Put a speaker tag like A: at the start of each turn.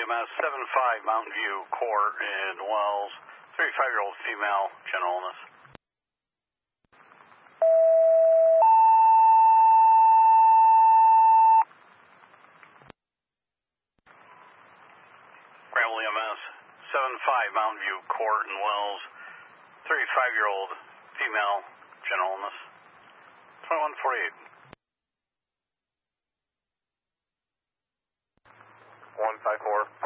A: EMS 75 Mountain View Court in Wells, 35-year-old female, general illness. Bramble EMS 75 Mountain View Court in Wells, 35-year-old female, general illness. 2148.
B: 154.